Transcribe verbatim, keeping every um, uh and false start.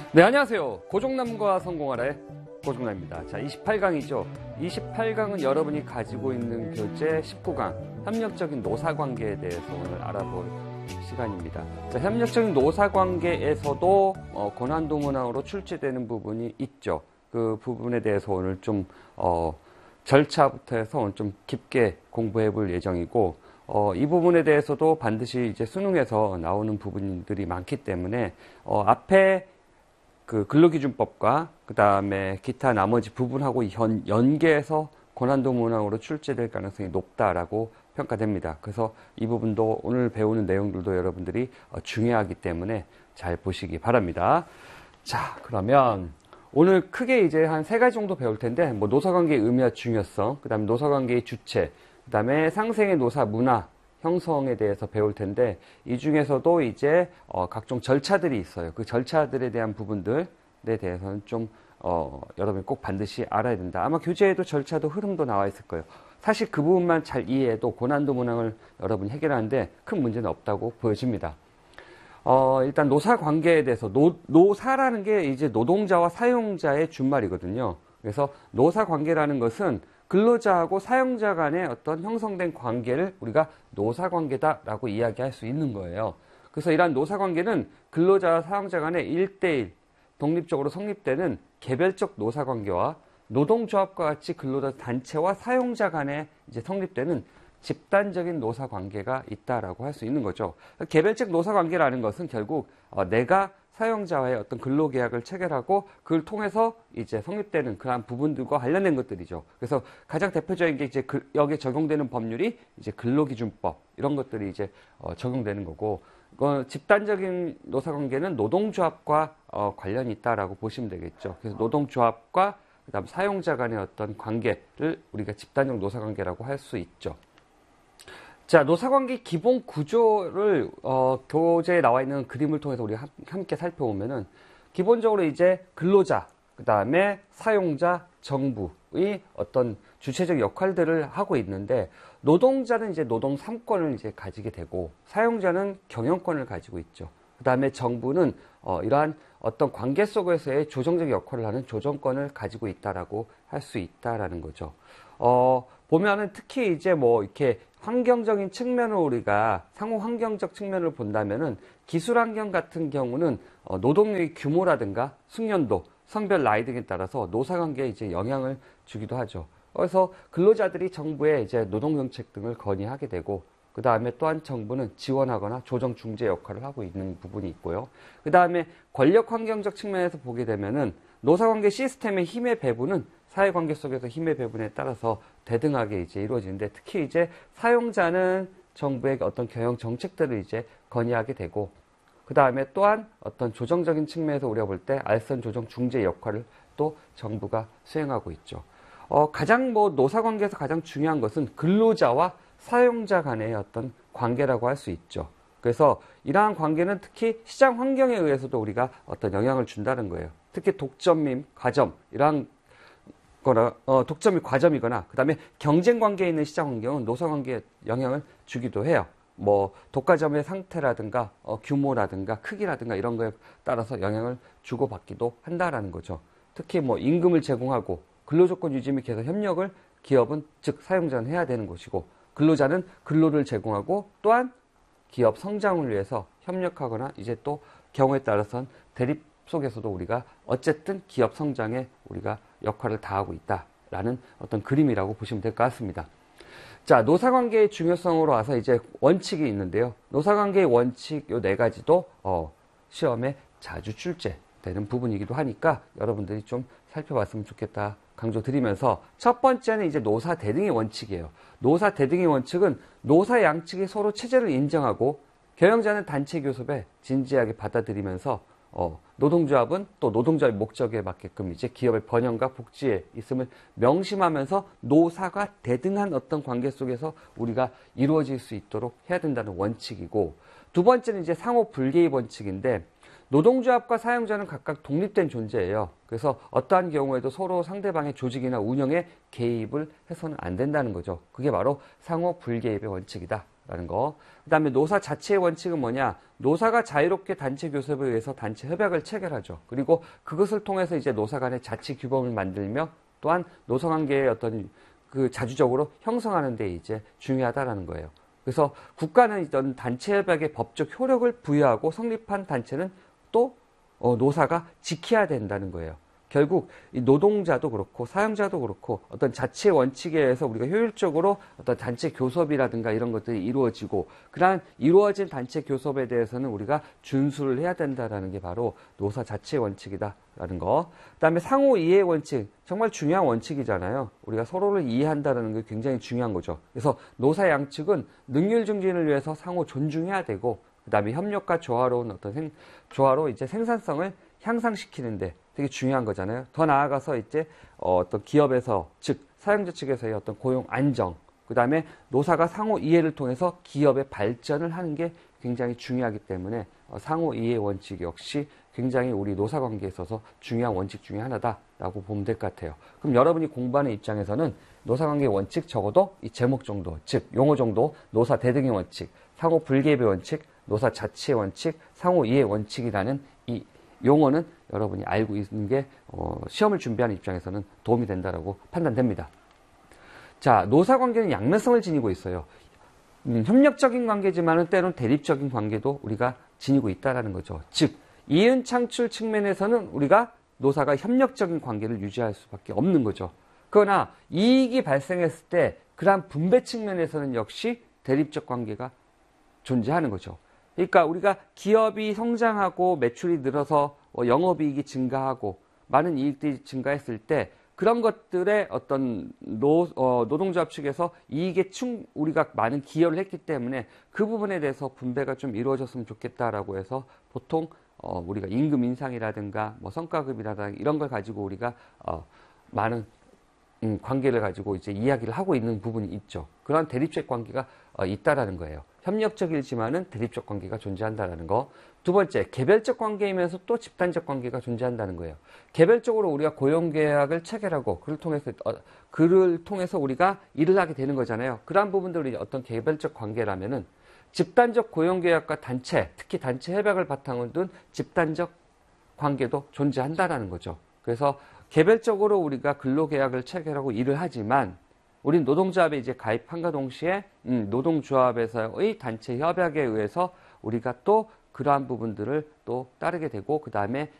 네, 안녕하세요. 고종남과 성공하라의 고종남입니다. 자, 이십팔 강이죠. 이십팔 강은 여러분이 가지고 있는 교재 십구 강, 협력적인 노사관계에 대해서 오늘 알아볼 시간입니다. 자, 협력적인 노사관계에서도 어, 고난도 문항으로 출제되는 부분이 있죠. 그 부분에 대해서 오늘 좀 어, 절차부터 해서 오늘 좀 깊게 공부해 볼 예정이고, 어, 이 부분에 대해서도 반드시 이제 수능에서 나오는 부분들이 많기 때문에 어, 앞에 그 근로기준법과 그 다음에 기타 나머지 부분하고 연, 연계해서 고난도 문항으로 출제될 가능성이 높다라고 평가됩니다. 그래서 이 부분도 오늘 배우는 내용들도 여러분들이 중요하기 때문에 잘 보시기 바랍니다. 자, 그러면 오늘 크게 이제 한 세 가지 정도 배울 텐데, 뭐 노사관계의 의미와 중요성, 그 다음에 노사관계의 주체, 그 다음에 상생의 노사 문화 형성에 대해서 배울 텐데, 이 중에서도 이제 어, 각종 절차들이 있어요. 그 절차들에 대한 부분들에 대해서는 좀 어, 여러분이 꼭 반드시 알아야 된다. 아마 교재에도 절차도 흐름도 나와 있을 거예요. 사실 그 부분만 잘 이해해도 고난도 문항을 여러분이 해결하는데 큰 문제는 없다고 보여집니다. 어, 일단 노사관계에 대해서, 노, 노사라는 게 이제 노동자와 사용자의 준말이거든요. 그래서 노사관계라는 것은 근로자하고 사용자 간의 어떤 형성된 관계를 우리가 노사관계다라고 이야기할 수 있는 거예요. 그래서 이러한 노사관계는 근로자와 사용자 간의 일 대일 독립적으로 성립되는 개별적 노사관계와 노동조합과 같이 근로자 단체와 사용자 간에 이제 성립되는 집단적인 노사관계가 있다라고 할 수 있는 거죠. 개별적 노사관계라는 것은 결국 어, 내가 사용자와의 어떤 근로계약을 체결하고 그걸 통해서 이제 성립되는 그러한 부분들과 관련된 것들이죠. 그래서 가장 대표적인 게 이제 그, 여기에 적용되는 법률이 이제 근로기준법 이런 것들이 이제 어, 적용되는 거고, 어, 집단적인 노사관계는 노동조합과 어, 관련이 있다라고 보시면 되겠죠. 그래서 노동조합과 그다음 사용자 간의 어떤 관계를 우리가 집단적 노사관계라고 할 수 있죠. 자, 노사관계 기본 구조를 어, 교재에 나와 있는 그림을 통해서 우리가 함께 살펴보면은, 기본적으로 이제 근로자, 그 다음에 사용자, 정부의 어떤 주체적 역할들을 하고 있는데, 노동자는 이제 노동 삼 권을 이제 가지게 되고, 사용자는 경영권을 가지고 있죠. 그 다음에 정부는 어, 이러한 어떤 관계 속에서의 조정적 역할을 하는 조정권을 가지고 있다라고 할 수 있다라는 거죠. 어, 보면은 특히 이제 뭐 이렇게 환경적인 측면을 우리가 상호 환경적 측면을 본다면은, 기술 환경 같은 경우는 어, 노동력의 규모라든가 숙련도, 성별, 나이 등에 따라서 노사관계에 이제 영향을 주기도 하죠. 그래서 근로자들이 정부에 이제 노동정책 등을 건의하게 되고, 그 다음에 또한 정부는 지원하거나 조정 중재 역할을 하고 있는 부분이 있고요. 그 다음에 권력 환경적 측면에서 보게 되면은, 노사관계 시스템의 힘의 배분은 사회관계 속에서 힘의 배분에 따라서 대등하게 이제 이루어지는데, 특히 이제 사용자는 정부의 어떤 경영 정책들을 이제 건의하게 되고, 그 다음에 또한 어떤 조정적인 측면에서 우리가 볼 때 알선 조정 중재 역할을 또 정부가 수행하고 있죠. 어, 가장 뭐 노사관계에서 가장 중요한 것은 근로자와 사용자 간의 어떤 관계라고 할 수 있죠. 그래서 이러한 관계는 특히 시장 환경에 의해서도 우리가 어떤 영향을 준다는 거예요. 특히 독점 및 과점, 이러한 거나, 어, 독점 및 과점이거나, 그 다음에 경쟁 관계에 있는 시장 환경은 노사관계에 영향을 주기도 해요. 뭐, 독과점의 상태라든가, 어, 규모라든가, 크기라든가 이런 거에 따라서 영향을 주고받기도 한다라는 거죠. 특히 뭐, 임금을 제공하고, 근로조건 유지 및 개선 협력을 기업은, 즉, 사용자는 해야 되는 것이고, 근로자는 근로를 제공하고, 또한 기업 성장을 위해서 협력하거나, 이제 또 경우에 따라서는 대립 속에서도 우리가 어쨌든 기업 성장에 우리가 역할을 다하고 있다라는 어떤 그림이라고 보시면 될 것 같습니다. 자, 노사관계의 중요성으로 와서 이제 원칙이 있는데요. 노사관계의 원칙 요 네 가지도 어, 시험에 자주 출제되는 부분이기도 하니까 여러분들이 좀 살펴봤으면 좋겠다 강조드리면서, 첫 번째는 이제 노사 대등의 원칙이에요. 노사 대등의 원칙은 노사 양측이 서로 체제를 인정하고 경영자는 단체 교섭에 진지하게 받아들이면서 어, 노동조합은 또 노동조합의 목적에 맞게끔 이제 기업의 번영과 복지에 있음을 명심하면서 노사가 대등한 어떤 관계 속에서 우리가 이루어질 수 있도록 해야 된다는 원칙이고, 두 번째는 이제 상호 불개입 원칙인데, 노동조합과 사용자는 각각 독립된 존재예요. 그래서 어떠한 경우에도 서로 상대방의 조직이나 운영에 개입을 해서는 안 된다는 거죠. 그게 바로 상호 불개입의 원칙이다 된다라는 거. 그 다음에 노사 자체의 원칙은 뭐냐? 노사가 자유롭게 단체 교섭에 의해서 단체 협약을 체결하죠. 그리고 그것을 통해서 이제 노사 간의 자치 규범을 만들며 또한 노사 관계의 어떤 그 자주적으로 형성하는 데 이제 중요하다라는 거예요. 그래서 국가는 이런 단체 협약의 법적 효력을 부여하고 성립한 단체는 또 어, 노사가 지켜야 된다는 거예요. 결국 이 노동자도 그렇고 사용자도 그렇고 어떤 자치의 원칙에 의해서 우리가 효율적으로 어떤 단체 교섭이라든가 이런 것들이 이루어지고 그러한 이루어진 단체 교섭에 대해서는 우리가 준수를 해야 된다라는 게 바로 노사 자치의 원칙이다라는 거. 그다음에 상호 이해 원칙 정말 중요한 원칙이잖아요. 우리가 서로를 이해한다는 게 굉장히 중요한 거죠. 그래서 노사 양측은 능률 증진을 위해서 상호 존중해야 되고 그다음에 협력과 조화로운 어떤 생, 조화로 이제 생산성을 향상시키는데 되게 중요한 거잖아요. 더 나아가서 이제 어, 어떤 기업에서 즉 사용자 측에서의 어떤 고용 안정, 그 다음에 노사가 상호 이해를 통해서 기업의 발전을 하는 게 굉장히 중요하기 때문에 어, 상호 이해 원칙 역시 굉장히 우리 노사 관계에 있어서 중요한 원칙 중에 하나다라고 보면 될 것 같아요. 그럼 여러분이 공부하는 입장에서는 노사 관계 원칙 적어도 이 제목 정도, 즉 용어 정도, 노사 대등의 원칙, 상호 불개입의 원칙, 노사 자치의 원칙, 상호 이해 원칙이라는 이 용어는 여러분이 알고 있는 게 어, 시험을 준비하는 입장에서는 도움이 된다라고 판단됩니다. 자, 노사관계는 양면성을 지니고 있어요. 음, 협력적인 관계지만은 때론 대립적인 관계도 우리가 지니고 있다라는 거죠. 즉, 이윤 창출 측면에서는 우리가 노사가 협력적인 관계를 유지할 수밖에 없는 거죠. 그러나 이익이 발생했을 때 그러한 분배 측면에서는 역시 대립적 관계가 존재하는 거죠. 그러니까 우리가 기업이 성장하고 매출이 늘어서 영업이익이 증가하고 많은 이익들이 증가했을 때 그런 것들의 어떤 노, 어, 노동조합 측에서 이익에 충, 우리가 많은 기여를 했기 때문에 그 부분에 대해서 분배가 좀 이루어졌으면 좋겠다라고 해서 보통 어, 우리가 임금 인상이라든가 뭐 성과급이라든가 이런 걸 가지고 우리가 어, 많은 음, 관계를 가지고 이제 이야기를 하고 있는 부분이 있죠. 그런 대립적 관계가 어, 있다라는 거예요. 협력적이지만은 대립적 관계가 존재한다라는 거. 두 번째, 개별적 관계이면서 또 집단적 관계가 존재한다는 거예요. 개별적으로 우리가 고용계약을 체결하고 그를 통해서 어, 그를 통해서 우리가 일을 하게 되는 거잖아요. 그러한 부분들이 어떤 개별적 관계라면은 집단적 고용계약과 단체, 특히 단체 협약을 바탕으로 둔 집단적 관계도 존재한다라는 거죠. 그래서 개별적으로 우리가 근로계약을 체결하고 일을 하지만 우린 노동조합에 이제 가입함과 동시에 음, 노동조합에서의 단체 협약에 의해서 우리가 또 그러한 부분들을 또 따르게 되고 그 다음에